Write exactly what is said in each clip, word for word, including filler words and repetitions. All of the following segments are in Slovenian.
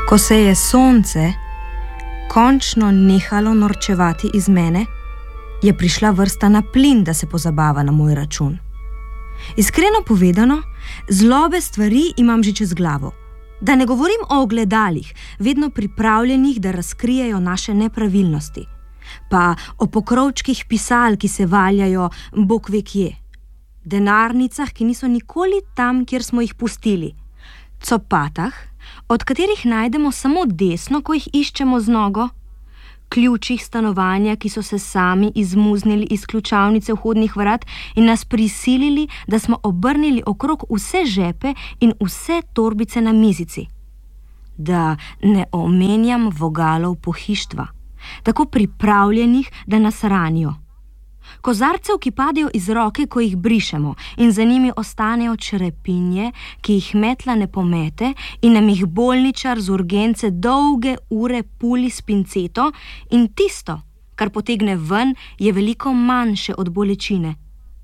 Ko se je sonce končno nehalo norčevati iz mene, je prišla vrsta na plin, da se pozabava na moj račun. Iskreno povedano, zlobe stvari imam že čez glavo. Da ne govorim o ogledalih, vedno pripravljenih, da razkrijejo naše nepravilnosti, pa o pokrovčkih pisal, ki se valjajo bog ve kje, denarnicah, ki niso nikoli tam, kjer smo jih pustili, copatah, od katerih najdemo samo desno, ko jih iščemo z nogo, ključih stanovanja, ki so se sami izmuznili iz ključavnice vhodnih vrat in nas prisilili, da smo obrnili okrog vse žepe in vse torbice na mizici. Da ne omenjam vogalov pohištva, tako pripravljenih, da nas ranijo. Kozarcev, ki padejo iz roke, ko jih brišemo, in za njimi ostanejo črepinje, ki jih metla ne pomete in nam jih bolničar z urgence dolge ure puli s pinceto, in tisto, kar potegne ven, je veliko manjše od bolečine.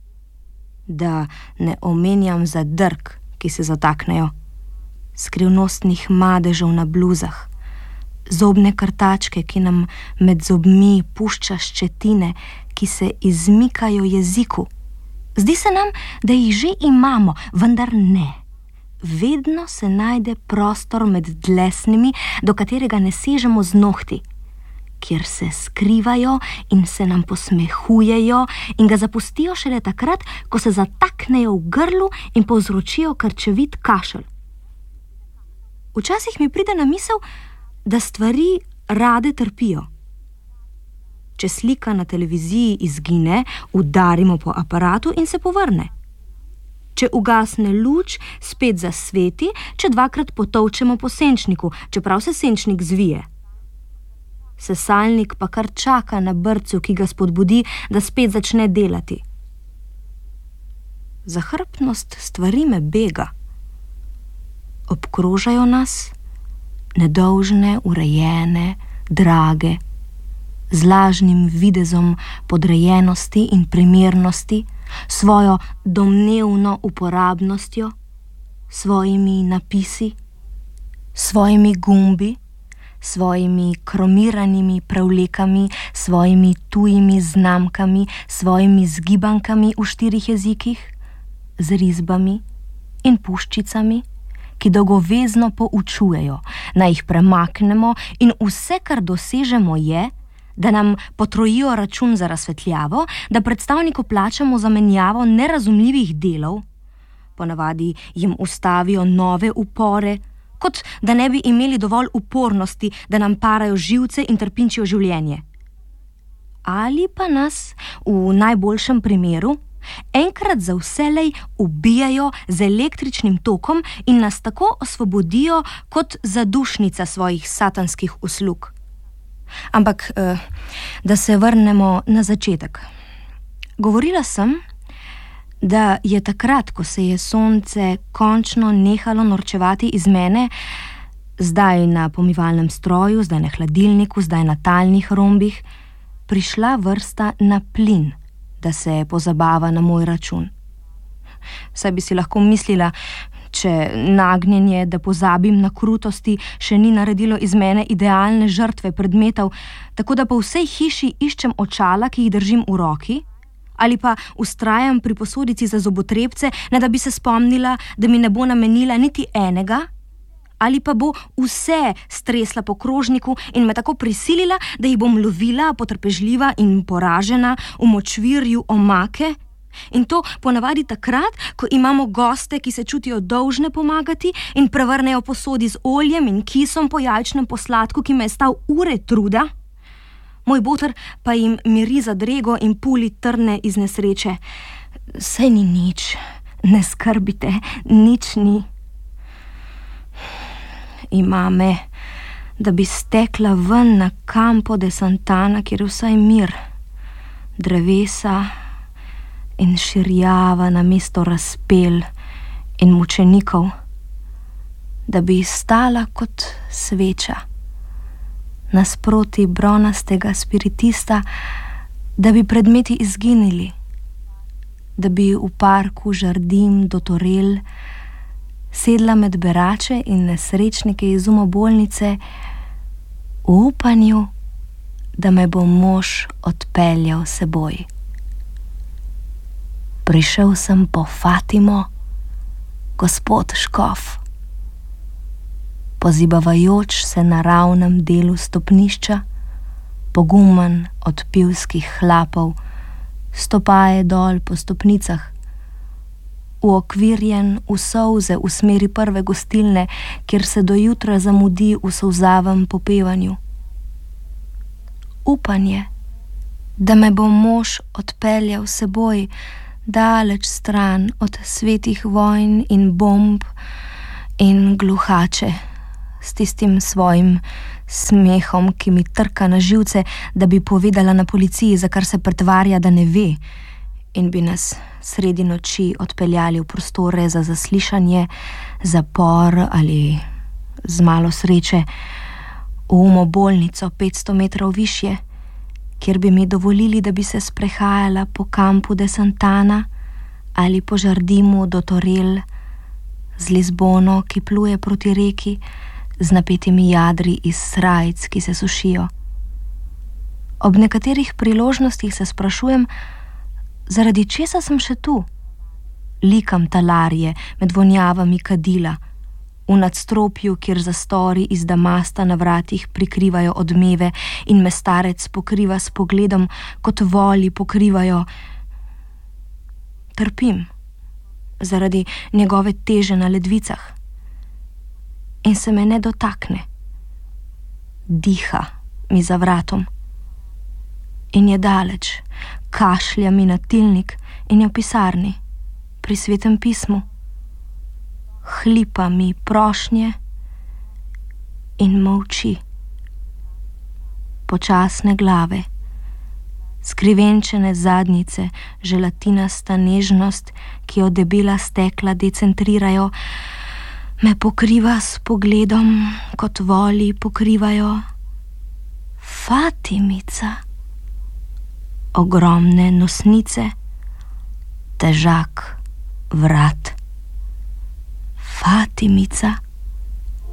Da ne omenjam zadrg, ki se zataknejo, skrivnostnih madežev na bluzah, zobne krtačke, ki nam med zobmi pušča ščetine, ki se izmikajo jeziku. Zdi se nam, da jih že imamo, vendar ne. Vedno se najde prostor med dlesnimi, do katerega ne sežemo z nohti, kjer se skrivajo in se nam posmehujejo in ga zapustijo šele takrat, ko se zataknejo v grlu in povzročijo krčevit kašelj. Včasih mi pride na misel, da stvari rade trpijo. Če slika na televiziji izgine, udarimo po aparatu in se povrne. Če ugasne luč, spet zasveti, če dvakrat potolčemo po senčniku, čeprav se senčnik zvije. Sesalnik pa kar čaka na brcu, ki ga spodbudi, da spet začne delati. Zahrbtnost stvari me bega. Obkrožajo nas, nedolžne, urejene, drage, z lažnim videzom podrejenosti in primernosti, svojo domnevno uporabnostjo, svojimi napisi, svojimi gumbi, svojimi kromiranimi prevlekami, svojimi tujimi znamkami, svojimi zgibankami v štirih jezikih, z risbami in puščicami, ki dolgovezno poučujejo, naj jih premaknemo, in vse, kar dosežemo, je, da nam potrojijo račun za razsvetljavo, da predstavniku plačamo zamenjavo nerazumljivih delov, ponavadi jim ustavijo nove upore, kot da ne bi imeli dovolj upornosti, da nam parajo živce in trpinčijo življenje. Ali pa nas, v najboljšem primeru, enkrat za vselej ubijajo z električnim tokom in nas tako osvobodijo kot zadušnica svojih satanskih uslug. Ampak, da se vrnemo na začetek. Govorila sem, da je takrat, ko se je sonce končno nehalo norčevati iz mene, zdaj na pomivalnem stroju, zdaj na hladilniku, zdaj na talnih rombih, prišla vrsta na plin, da se pozabava na moj račun. Saj bi si lahko mislila, če nagnjenje, da pozabim na krutosti, še ni naredilo iz mene idealne žrtve predmetov, tako da po vsej hiši iščem očala, ki jih držim v roki, ali pa vztrajam pri posodici za zobotrebce, ne da bi se spomnila, da mi ne bo namenila niti enega, ali pa bo vse stresla po krožniku in me tako prisilila, da jih bom lovila, potrpežljiva in poražena v močvirju omake. In to ponavadi takrat, ko imamo goste, ki se čutijo dolžne pomagati in prevrnejo posodi z oljem in kisom po jajčnem posladku, ki me je stal ure truda. Moj boter pa jim miri zadrego in puli trne iz nesreče. Saj ni nič, ne skrbite, nič ni. Ima me, da bi stekla ven na Campo de Santana, kjer je vsaj mir, drevesa in širjava na mesto razpel in mučenikov, da bi stala kot sveča nasproti bronastega spiritista, da bi predmeti izginili, da bi v parku Žardim do Torel sedla med berače in nesrečnike iz umobolnice v upanju, da me bo mož odpeljal seboj. Prišel sem po Fatimo, gospod škof. Pozibavajoč se na ravnem delu stopnišča, pogumen od pivskih hlapov, stopaje dol po stopnicah, uokvirjen v solze v smeri prve gostilne, kjer se do jutra zamudi v solzavem popevanju. Upanje, da me bo mož odpeljal seboj, daleč stran od svetih vojn in bomb in gluhače, s tistim svojim smehom, ki mi trka na živce, da bi povedala na policiji, za kar se pretvarja, da ne ve, in bi nas sredi noči odpeljali v prostore za zaslišanje, zapor ali, z malo sreče, v umobolnico petsto metrov višje, kjer bi mi dovolili, da bi se sprehajala po kampu de Santana ali po Žardimu do Torel, z Lizbono, ki pluje proti reki, z napetimi jadri iz srajc, ki se sušijo. Ob nekaterih priložnostih se sprašujem, zaradi česa sem še tu? Likam talarje med vonjavami kadila, v nadstropju, kjer zastori iz damasta na vratih prikrivajo odmeve in me starec pokriva s pogledom, kot voli pokrivajo. Trpim zaradi njegove teže na ledvicah in se me ne dotakne. Diha mi za vratom in je daleč, kašlja mi na tilnik in je v pisarni, pri Svetem pismu. Hlipa mi prošnje in molči. Počasne glave, skrivenčene zadnjice, želatinasta nežnost, ki jo debela stekla decentrirajo, me pokriva s pogledom, kot voli pokrivajo. Fatimica. Ogromne nosnice, težak vrat. Fatimica.